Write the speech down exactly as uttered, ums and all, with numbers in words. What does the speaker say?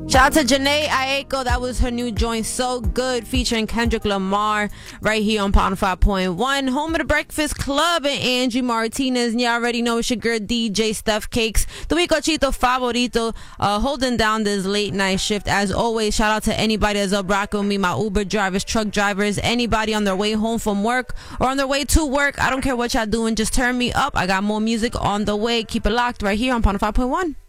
Shout out to Janae Aiko. That was her new joint, So Good, featuring Kendrick Lamar, right here on Pound five point one. Home of the Breakfast Club and Angie Martinez. And you already know it's your girl D J Steph Cakes, tu bicochito favorito, uh, holding down this late night shift. As always, shout out to anybody that's up rocking with me, my Uber drivers, truck drivers, anybody on their way home from work or on their way to work. I don't care what y'all doing, just turn me up. I got more music on the way. Keep it locked right here on Pound five point one.